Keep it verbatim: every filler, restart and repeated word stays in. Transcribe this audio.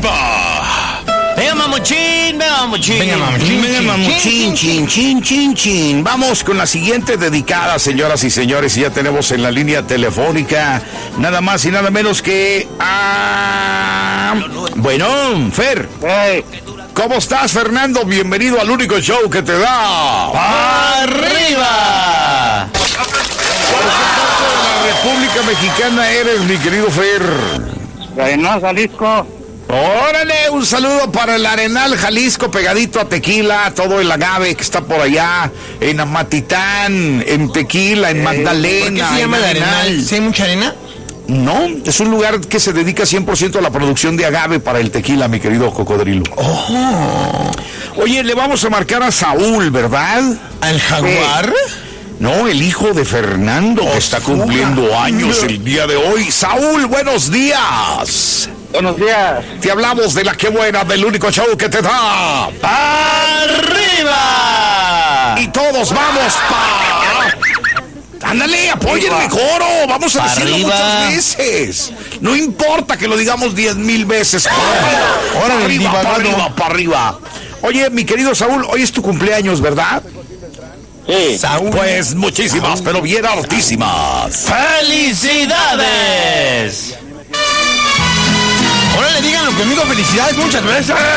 arriba! Venga, mamuchín, venga, mamuchín. Venga, mamuchín, venga, mamuchín, chin, chin, chin, chin. Vamos con la siguiente dedicada, señoras y señores, y ya tenemos en la línea telefónica nada más y nada menos que a... Bueno, Fer. Hey. ¿Cómo estás, Fernando? Bienvenido al único show que te da... ¡Arriba! República Mexicana eres, mi querido Fer? Arenal, Jalisco. Órale, un saludo para el Arenal, Jalisco, pegadito a Tequila, todo el agave que está por allá, en Amatitán, en Tequila, en Magdalena. ¿Por qué se llama el Arenal? ¿Sí hay mucha arena? No, es un lugar que se dedica cien por ciento a la producción de agave para el tequila, mi querido cocodrilo. Oh. Oye, le vamos a marcar a Saúl, ¿verdad? ¿Al jaguar? No, el hijo de Fernando, que está cumpliendo años el día de hoy. Saúl, buenos días. Buenos días. Te hablamos de la que buena, del único show que te da... ¡Arriba! Y todos vamos pa... Ándale, apoyen el coro. Vamos a Pa decirlo arriba. muchas veces. No importa que lo digamos diez mil veces. Para Órale, arriba, para divagando. arriba, para arriba. Oye, mi querido Saúl, hoy es tu cumpleaños, ¿verdad? Sí. Saúl. Pues muchísimas, pero bien altísimas. ¡Felicidades! Órale, díganlo conmigo, felicidades, muchas veces.